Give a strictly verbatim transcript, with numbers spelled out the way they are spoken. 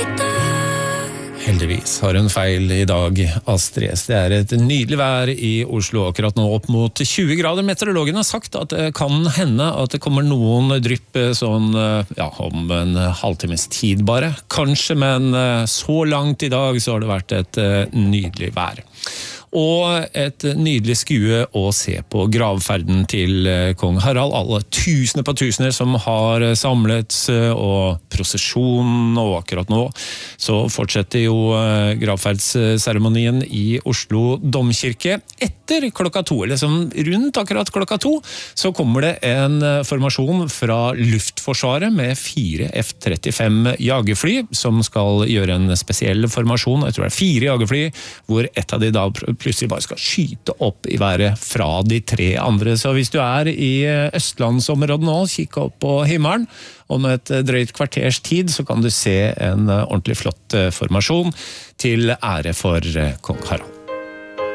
Heldigvis har hun feil I dag, Astrid. Det er et nydelig vær I Oslo akkurat nå, opp mot tjue grader. Meteorologen har sagt at det kan hende at det kommer noen drypp sånn, ja, om en halvtimes tid bare. Kanskje, men så langt I dag så har det vært et nydelig vær. Og et nydelig skue å se på gravferden til kong Harald. Alle tusener på tusener som har samlet og prosesjon, og akkurat nå så fortsetter jo gravferdsseremonien I Oslo Domkirke. Etter klokka to, eller som rundt akkurat klokka to, så kommer det en formasjon fra Luftforsvaret med fire F trettifem jagerfly, som skal gjøre en spesiell formasjon. Jeg tror det er fire jagerfly, hvor et av de da plutselig bare skal skyte opp I været fra de tre andre. Så hvis du er I Østlandsområdet nå, kikk opp på himmelen. Om et drøyt kvarters tid så kan du se en ordentlig flott formasjon til ære for kong Harald.